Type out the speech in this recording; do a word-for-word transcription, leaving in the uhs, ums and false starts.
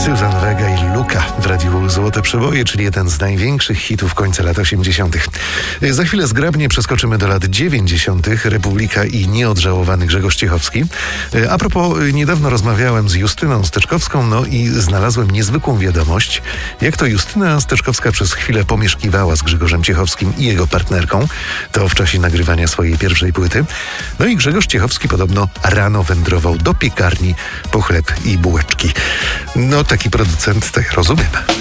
Susan Vega i Luka w radiu Złote Przeboje, czyli jeden z największych hitów końca lat osiemdziesiątych. Za chwilę zgrabnie przeskoczymy do lat dziewięćdziesiątych. Republika i nieodżałowany Grzegorz Ciechowski. A propos, niedawno rozmawiałem z Justyną Steczkowską, no i znalazłem niezwykłą wiadomość, jak to Justyna Steczkowska przez chwilę pomieszkiwała z Grzegorzem Ciechowskim i jego partnerką. To w czasie nagrywania swojej pierwszej płyty. No i Grzegorz Ciechowski podobno rano wędrował do piekarni po chleb i bułeczki. No taki producent, to ja rozumiem.